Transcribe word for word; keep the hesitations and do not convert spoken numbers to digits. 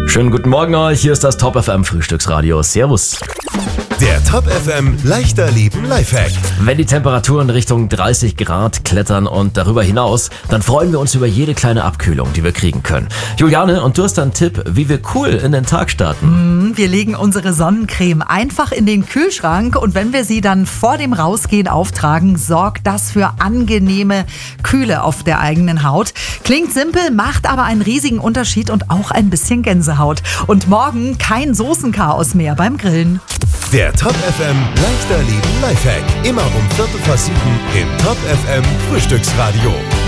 Schönen guten Morgen euch, hier ist das Top F M Frühstücksradio. Servus. Der Top F M Leichter Leben Lifehack. Wenn die Temperaturen Richtung dreißig Grad klettern und darüber hinaus, dann freuen wir uns über jede kleine Abkühlung, die wir kriegen können. Juliane, und du hast einen Tipp, wie wir cool in den Tag starten. Wir legen unsere Sonnencreme einfach in den Kühlschrank und wenn wir sie dann vor dem Rausgehen auftragen, sorgt das für angenehme Kühle auf der eigenen Haut. Klingt simpel, macht aber einen riesigen Unterschied und auch ein bisschen Gänsehaut. Und morgen kein Soßenchaos mehr beim Grillen. Der Top F M Leichter Leben Lifehack. Immer um Viertel vor sieben im Top F M Frühstücksradio.